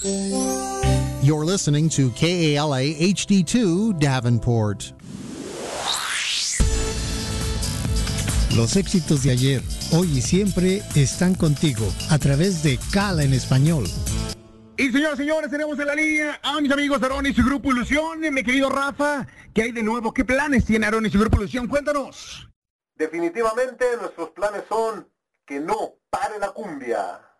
You're listening to KALA HD2 Davenport. Los éxitos de ayer, hoy y siempre están contigo a través de Cala en Español. Y señores, tenemos en la línea a mis amigos de Aaron y su Grupo Ilusión. Mi querido Rafa, ¿qué hay de nuevo? ¿Qué planes tiene Aaron y su Grupo Ilusión? Cuéntanos. Definitivamente nuestros planes son que no pare la cumbia.